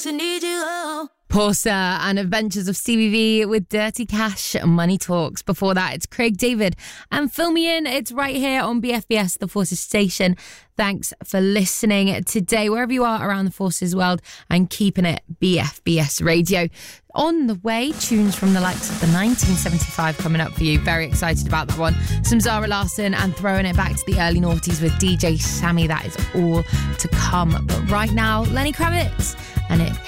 I need you. Oh. Porsa and Adventures of CBV with Dirty Cash, Money Talks. Before that, it's Craig David and Fill Me In. It's right here on BFBS, the Forces Station. Thanks for listening today, wherever you are around the Forces world, and keeping it BFBS Radio. On the way, tunes from the likes of the 1975 coming up for you. Very excited about that one. Some Zara Larsson and throwing it back to the early noughties with DJ Sammy. That is all to come. But right now, Lenny Kravitz and it